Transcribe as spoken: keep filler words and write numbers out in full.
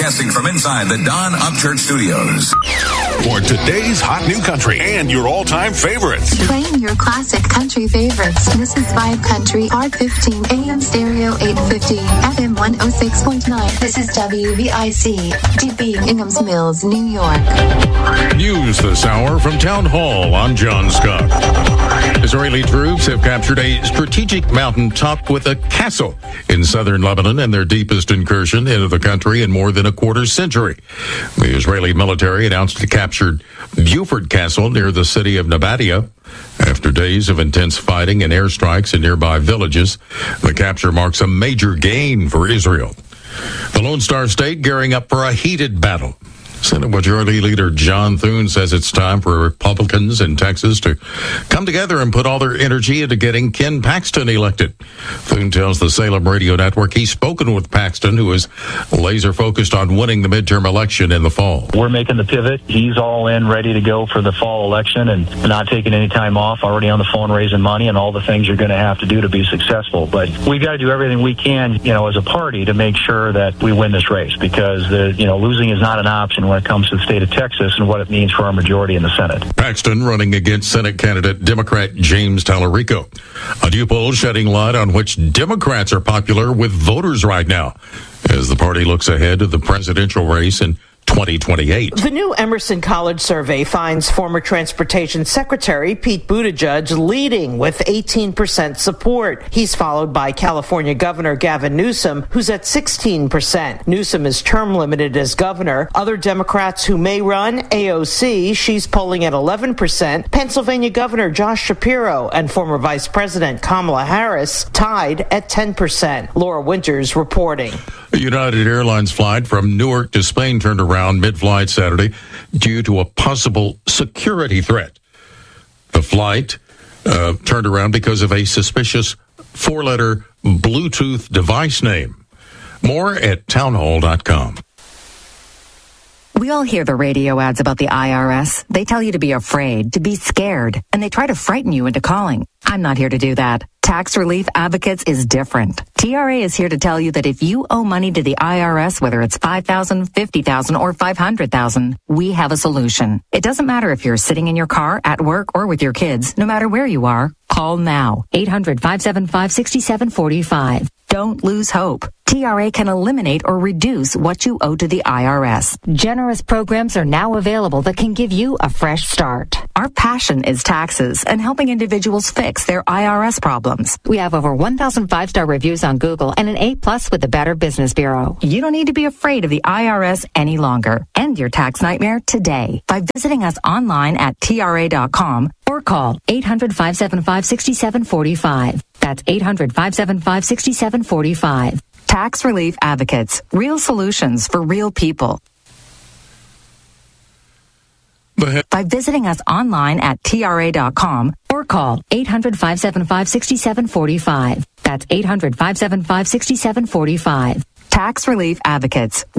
Broadcasting from inside the Don Upchurch Studios. For today's hot new country and your all-time favorites. Playing your classic country favorites. This is Vibe Country, R fifteen, A M Stereo eight fifty, F M one oh six point nine. This is W V I C, D B, Inghams Mills, New York. News this hour from Town Hall. I'm John Scott. Israeli troops have captured a strategic mountaintop with a castle in southern Lebanon and their deepest incursion into the country in more than a quarter century. The Israeli military announced it captured Beaufort Castle near the city of Nabatea. After days of intense fighting and airstrikes in nearby villages, the capture marks a major gain for Israel. The Lone Star State gearing up for a heated battle. Senate Majority Leader John Thune says it's time for Republicans in Texas to come together and put all their energy into getting Ken Paxton elected. Thune tells the Salem Radio Network he's spoken with Paxton, who is laser focused on winning the midterm election in the fall. We're making the pivot. He's all in, ready to go for the fall election and not taking any time off, already on the phone raising money and all the things you're going to have to do to be successful. But we've got to do everything we can, you know, as a party to make sure that we win this race, because, the, you know, losing is not an option when it comes to the state of Texas and what it means for our majority in the Senate. Paxton running against Senate candidate Democrat James Tallarico. A new poll shedding light on which Democrats are popular with voters right now as the party looks ahead to the presidential race in twenty twenty-eight. The new Emerson College survey finds former Transportation Secretary Pete Buttigieg leading with eighteen percent support. He's followed by California Governor Gavin Newsom, who's at sixteen percent. Newsom is term limited as governor. Other Democrats who may run, A O C, she's polling at eleven percent. Pennsylvania Governor Josh Shapiro and former Vice President Kamala Harris tied at ten percent. Laura Winters reporting. A United Airlines flight from Newark to Spain turned around mid-flight Saturday due to a possible security threat. The flight uh, turned around because of a suspicious four-letter Bluetooth device name. More at townhall dot com. We all hear the radio ads about the I R S. They tell you to be afraid, to be scared, and they try to frighten you into calling. I'm not here to do that. Tax Relief Advocates is different. T R A is here to tell you that if you owe money to the I R S, whether it's five thousand dollars, fifty thousand dollars, or five hundred thousand dollars, we have a solution. It doesn't matter if you're sitting in your car, at work, or with your kids. No matter where you are, call now. eight hundred, five seven five, six seven four five. Don't lose hope. T R A can eliminate or reduce what you owe to the I R S. Generous programs are now available that can give you a fresh start. Our passion is taxes and helping individuals fix their I R S problems. We have over one thousand five-star reviews on Google and an A plus with the Better Business Bureau. You don't need to be afraid of the I R S any longer. End your tax nightmare today by visiting us online at T R A dot com or call eight hundred, five seven five, six seven four five. That's eight hundred, five seven five, six seven four five. Tax Relief Advocates. Real solutions for real people. By visiting us online at T R A dot com or call eight hundred, five seven five, six seven four five. That's eight hundred, five seven five, six seven four five. Tax Relief Advocates.